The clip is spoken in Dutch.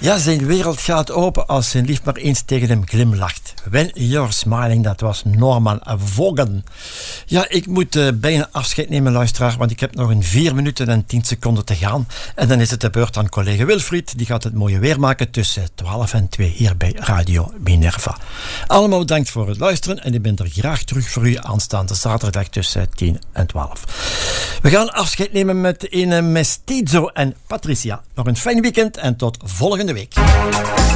Ja, zijn wereld gaat open als zijn lief maar eens tegen hem glimlacht. When You're Smiling, dat was Norman Vaughan. Ja, ik moet bijna afscheid nemen, luisteraar, want ik heb nog een 4 minuten en 10 seconden te gaan. En dan is het de beurt aan collega Wilfried. Die gaat het mooie weer maken tussen 12 en 2 hier bij Radio Minerva. Allemaal bedankt voor het luisteren en ik ben er graag terug voor u aanstaande zaterdag tussen 10 en 12. We gaan afscheid nemen met een Mestizo en Patricia. Nog een fijn weekend en tot volgende week.